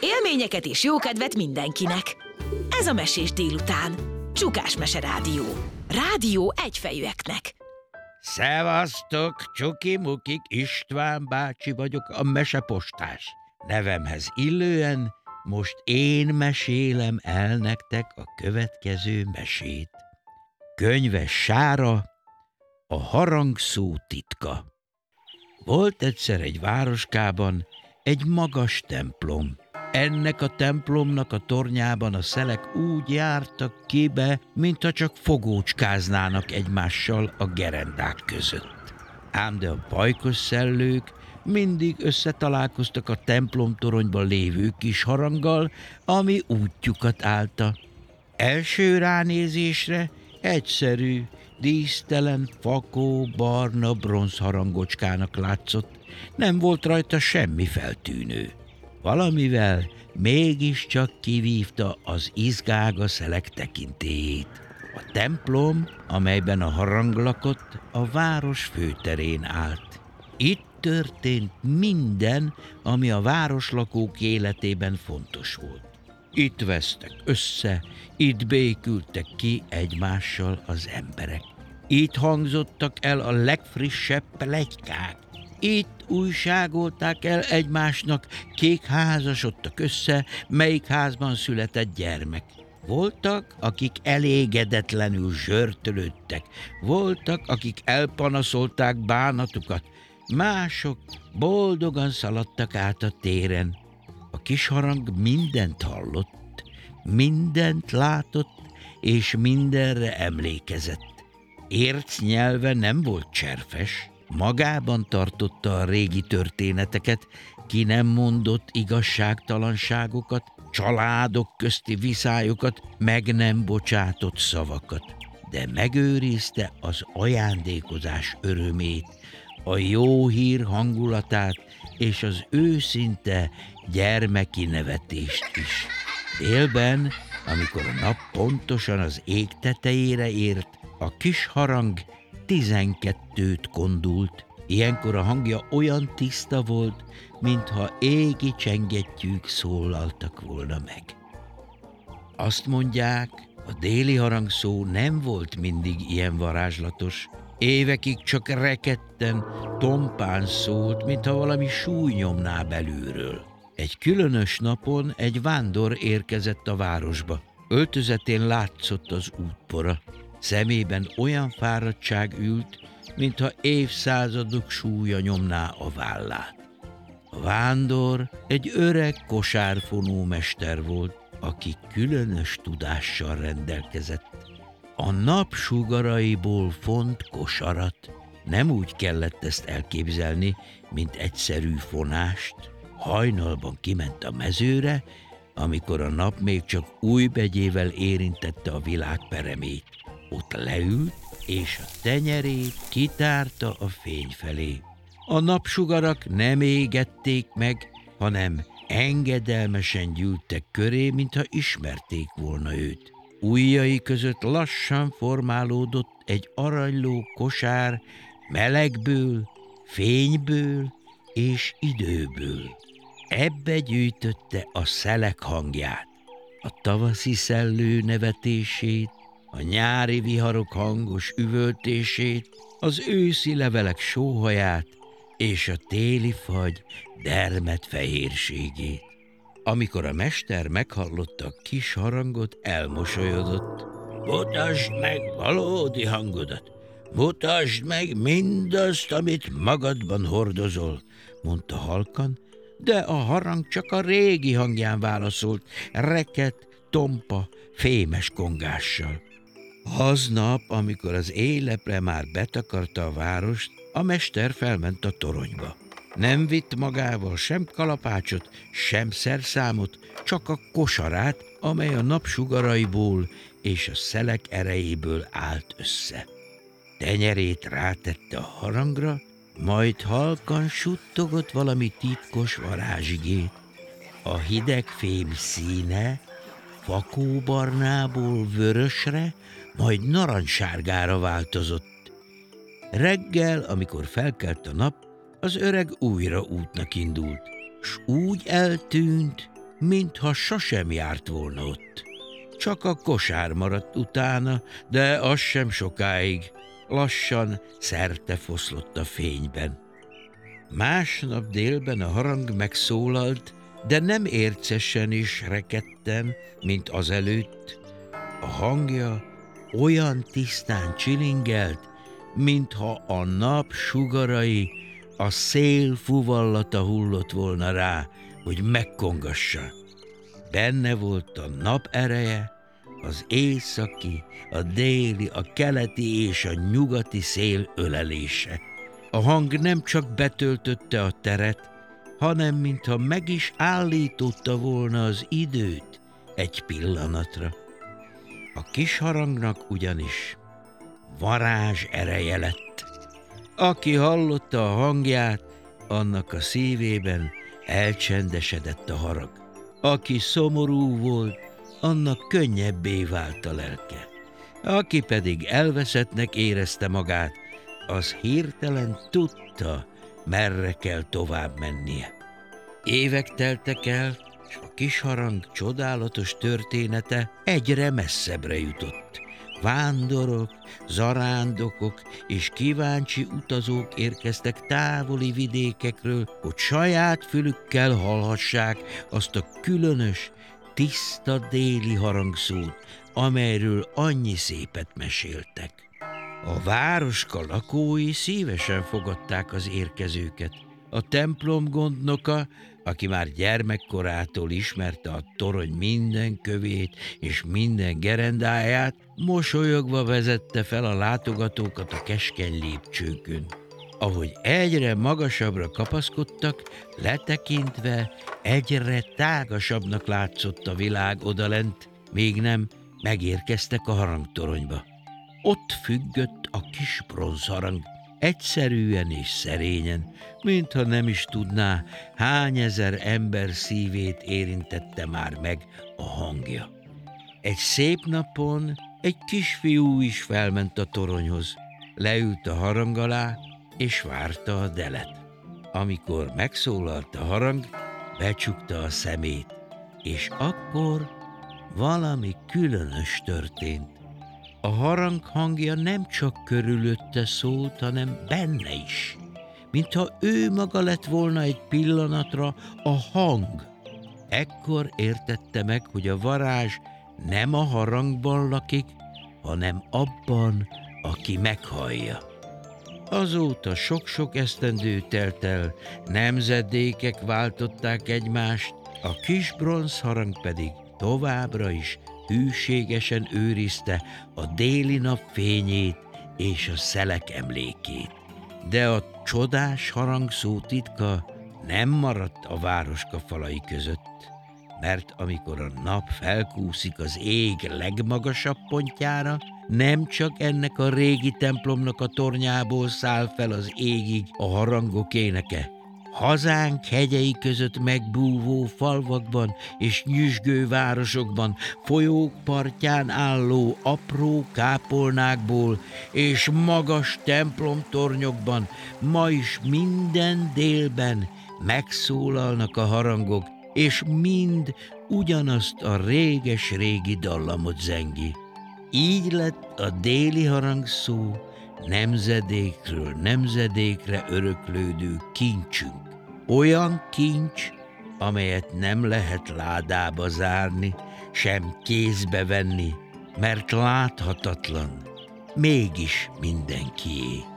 Élményeket és jókedvet mindenkinek. Ez a Mesés délután. Csukás Mese Rádió. Rádió egyfejűeknek. Szevasztok, csuki-mukik, István bácsi vagyok, a mesepostás. Nevemhez illően most én mesélem el nektek a következő mesét. Könyves Sára, a harangszó titka. Volt egyszer egy városkában egy magas templom. Ennek a templomnak a tornyában a szelek úgy jártak ki be, mintha csak fogócskáznának egymással a gerendák között. Ám de a pajkos szellők mindig összetalálkoztak a templomtoronyban lévő kis haranggal, ami útjukat állta. Első ránézésre egyszerű, dísztelen, fakó, barna bronzharangocskának látszott, nem volt rajta semmi feltűnő. Valamivel mégiscsak kivívta az izgága szelek tekintélyét. A templom, amelyben a harang lakott, a város főterén állt. Itt történt minden, ami a városlakók életében fontos volt. Itt vesztek össze, itt békültek ki egymással az emberek. Itt hangzottak el a legfrissebb pletykák. Itt újságolták el egymásnak, kik házasodtak össze, melyik házban született gyermek. Voltak, akik elégedetlenül zsörtölődtek, voltak, akik elpanaszolták bánatukat, mások boldogan szaladtak át a téren. A kis harang mindent hallott, mindent látott, és mindenre emlékezett. Érc nyelve nem volt cserfes, magában tartotta a régi történeteket, ki nem mondott igazságtalanságokat, családok közti viszályokat, meg nem bocsátott szavakat, de megőrizte az ajándékozás örömét, a jó hír hangulatát és az őszinte gyermeki nevetést is. Délben, amikor a nap pontosan az ég tetejére ért, a kis harang 12-t kondult. Ilyenkor a hangja olyan tiszta volt, mintha égi csengettyűk szólaltak volna meg. Azt mondják, a déli harangszó nem volt mindig ilyen varázslatos. Évekig csak rekedten, tompán szólt, mintha valami súly nyomná belülről. Egy különös napon egy vándor érkezett a városba. Öltözetén látszott az útpora. Szemében olyan fáradtság ült, mintha évszázadok súlya nyomná a vállát. A vándor egy öreg kosárfonó mester volt, aki különös tudással rendelkezett. A nap sugaraiból font kosarat. Nem úgy kellett ezt elképzelni, mint egyszerű fonást. Hajnalban kiment a mezőre, amikor a nap még csak újbegyével érintette a világ peremét. Ott leült, és a tenyerét kitárta a fény felé. A napsugarak nem égették meg, hanem engedelmesen gyűltek köré, mintha ismerték volna őt. Ujjai között lassan formálódott egy aranyló kosár melegből, fényből és időből. Ebbe gyűjtötte a szelek hangját, a tavaszi szellő nevetését, a nyári viharok hangos üvöltését, az őszi levelek sóhaját és a téli fagy dermed fehérségét. Amikor a mester meghallotta a kis harangot, elmosolyodott. Mutasd meg valódi hangodat, mutasd meg mindazt, amit magadban hordozol, mondta halkan, de a harang csak a régi hangján válaszolt, rekedt, tompa, fémes kongással. Aznap, amikor az éjlepre már betakarta a várost, a mester felment a toronyba. Nem vitt magával sem kalapácsot, sem szerszámot, csak a kosarát, amely a napsugaraiból és a szelek erejéből állt össze. Tenyerét rátette a harangra, majd halkan suttogott valami titkos varázsigét. A hideg fém színe fakóbarnából vörösre, majd narancssárgára változott. Reggel, amikor felkelt a nap, az öreg újra útnak indult, s úgy eltűnt, mintha sosem járt volna ott. Csak a kosár maradt utána, de az sem sokáig. Lassan szerte foszlott a fényben. Másnap délben a harang megszólalt, de nem ércesen és rekedten, mint azelőtt. A hangja olyan tisztán csilingelt, mintha a nap sugarai a szél fuvallata hullott volna rá, hogy megkongassa. Benne volt a nap ereje, az északi, a déli, a keleti és a nyugati szél ölelése. A hang nem csak betöltötte a teret, hanem mintha meg is állította volna az időt egy pillanatra. A kis harangnak ugyanis varázs ereje lett. Aki hallotta a hangját, annak a szívében elcsendesedett a harag. Aki szomorú volt, annak könnyebbé vált a lelke. Aki pedig elveszettnek érezte magát, az hirtelen tudta, merre kell tovább mennie. Évek teltek el, és a kis harang csodálatos története egyre messzebbre jutott. Vándorok, zarándokok és kíváncsi utazók érkeztek távoli vidékekről, hogy saját fülükkel hallhassák azt a különös, tiszta déli harangszót, amelyről annyi szépet meséltek. A városka lakói szívesen fogadták az érkezőket. A templom gondnoka, aki már gyermekkorától ismerte a torony minden kövét és minden gerendáját, mosolyogva vezette fel a látogatókat a keskeny lépcsőkön. Ahogy egyre magasabbra kapaszkodtak, letekintve egyre tágasabbnak látszott a világ odalent, még nem megérkeztek a harangtoronyba. Ott függött a kis bronzharang, egyszerűen és szerényen, mintha nem is tudná, hány ezer ember szívét érintette már meg a hangja. Egy szép napon egy kisfiú is felment a toronyhoz, leült a harang alá, és várta a delet. Amikor megszólalt a harang, becsukta a szemét, és akkor valami különös történt. A harang hangja nem csak körülötte szólt, hanem benne is, mintha ő maga lett volna egy pillanatra a hang. Ekkor értette meg, hogy a varázs nem a harangban lakik, hanem abban, aki meghallja. Azóta sok-sok esztendő telt el, nemzedékek váltották egymást, a kis bronzharang pedig továbbra is hűségesen őrizte a déli nap fényét és a szelek emlékét. De a csodás harangszó titka nem maradt a városka falai között, mert amikor a nap felkúszik az ég legmagasabb pontjára, nem csak ennek a régi templomnak a tornyából száll fel az égig a harangok éneke. Hazánk hegyei között megbúvó falvakban és nyüzsgő városokban, folyók partján álló apró kápolnákból és magas templomtornyokban ma is minden délben megszólalnak a harangok, és mind ugyanazt a réges-régi dallamot zengi. Így lett a déli harangszó nemzedékről nemzedékre öröklődő kincsünk. Olyan kincs, amelyet nem lehet ládába zárni, sem kézbe venni, mert láthatatlan, mégis mindenkié.